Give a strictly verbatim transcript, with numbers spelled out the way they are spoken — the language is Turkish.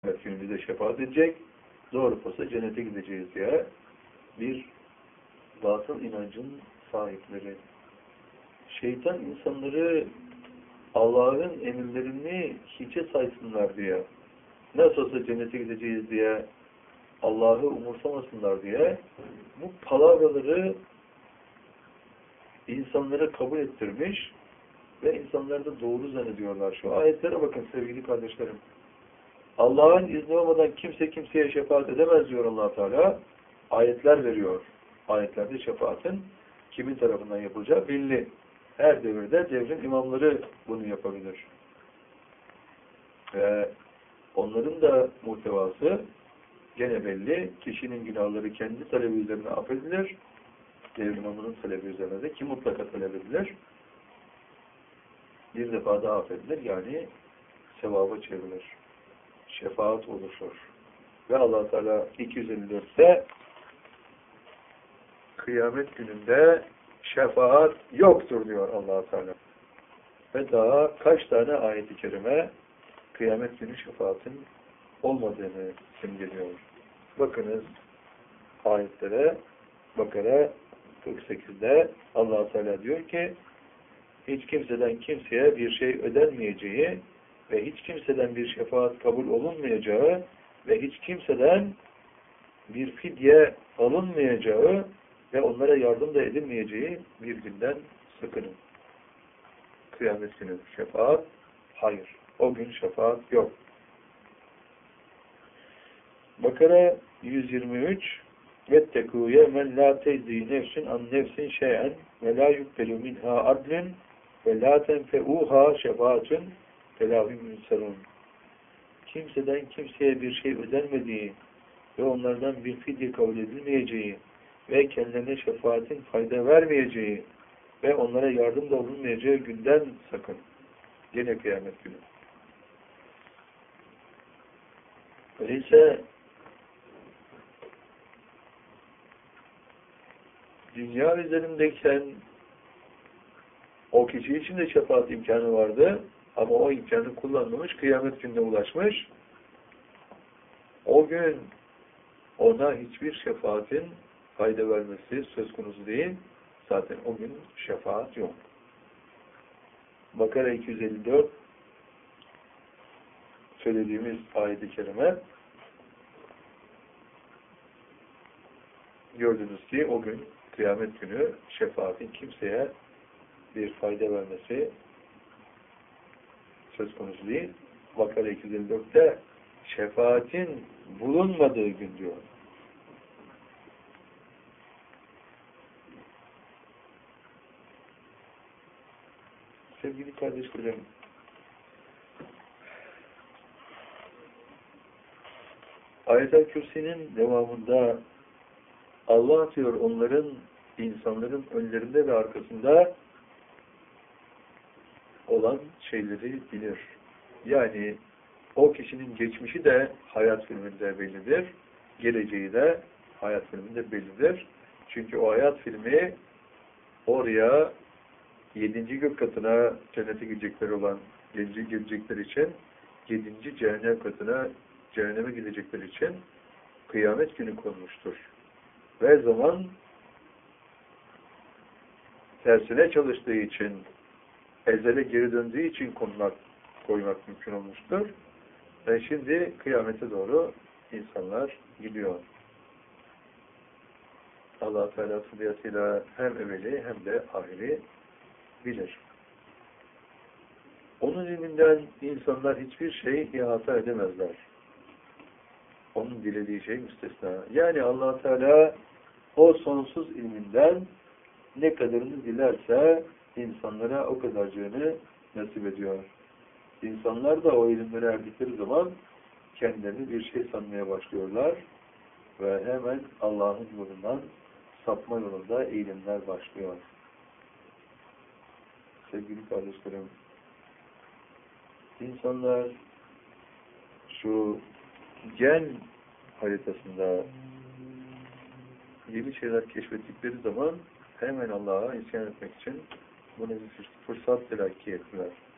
Gün bize şefaat edecek, doğrultusu cennete gideceğiz diye bir batıl inancın sahipleri. Şeytan insanları Allah'ın emirlerini hiçe saysınlar diye, nasıl olsa cennete gideceğiz diye, Allah'ı umursamasınlar diye bu palavraları insanlara kabul ettirmiş ve insanlar da doğru zannediyorlar. Şu ayetlere bakın sevgili kardeşlerim. Allah'ın izni olmadan kimse kimseye şefaat edemez diyor Allah Teala. Ayetler veriyor. Ayetlerde şefaatin kimin tarafından yapılacağı belli. Her devirde devrin imamları bunu yapabilir. Ve onların da muhtevası gene belli. Kişinin günahları kendi talebi üzerine affedilir. Devrin imamının talebi üzerine de ki mutlaka talep edilir. Bir defa daha affedilir. Yani sevaba çevrilir. Şefaat oluşur. Ve Allah Teala iki yüz elli dörtte kıyamet gününde şefaat yoktur diyor Allah Teala. Ve daha kaç tane ayet-i kerime kıyamet günü şefaatin olmadığını simgeliyor. Bakınız ayetlere. Bakara kırk sekizde Allah Teala diyor ki hiç kimseden kimseye bir şey ödenmeyeceği ve hiç kimseden bir şefaat kabul olunmayacağı ve hiç kimseden bir fidye alınmayacağı ve onlara yardım da edilmeyeceği bir günden sakının. Kıyamet günü şefaat, hayır. O gün şefaat yok. Bakara yüz yirmi üç وَاتَّقُوا يَوْمًا لَا تَجْزِي نَفْسٌ عَنْ نَفْسٍ شَيْئًا وَلَا يُقْبَلُ مِنْهَا عَدْلٌ وَلَا تَنْفَعُوهَا شَفَاعَةٌ فَلَا هُمْ يُنْصَرُونَ. Kimseden kimseye bir şey ödenmediği ve onlardan bir fidye kabul edilmeyeceği ve kendilerine şefaatin fayda vermeyeceği ve onlara yardım da olunmayacağı günden sakın. Yine kıyamet günü. Öyleyse dünya üzerindeyken o kişi için de şefaat imkanı vardı ama o imkanı kullanmamış, kıyamet gününe ulaşmış. O gün ona hiçbir şefaatin fayda vermesi söz konusu değil. Zaten o gün şefaat yok. Bakara iki yüz elli dört söylediğimiz ayet-i kerime gördünüz ki o gün kıyamet günü şefaatin kimseye bir fayda vermesi söz konusu değil. Bakara iki yüz elli dörtte şefaatin bulunmadığı gün diyor. Sevgili kardeşlerim, Ayet-el Kürsi'nin devamında Allah diyor onların, insanların önlerinde ve arkasında olan şeyleri bilir. Yani o kişinin geçmişi de hayat filminde bellidir. Geleceği de hayat filminde bellidir. Çünkü o hayat filmi oraya yedinci gök katına cennete gidecekler olan yedinci gelecekler için yedinci cehennem katına cehenneme gidecekler için kıyamet günü konmuştur. Ve zaman tersine çalıştığı için ezele geri döndüğü için konmak, koymak mümkün olmuştur. Ve şimdi kıyamete doğru insanlar gidiyor. Allah-u Teala fıdıyatıyla hem evveli hem de ahiri bilir. Onun ilminden insanlar hiçbir şey ihata edemezler. Onun dilediği şey müstesna. Yani Allah Teala o sonsuz ilminden ne kadarını dilerse insanlara o kadarcığını nasip ediyor. İnsanlar da o ilimlere erdikleri zaman kendilerini bir şey sanmaya başlıyorlar ve hemen Allah'ın yolundan sapma yolunda eğilimler başlıyor. Sevgili kardeşlerim, insanlar şu gen haritasında yeni şeyler keşfettikleri zaman hemen Allah'a isyan etmek için bunu bir fırsat telakki ettiler.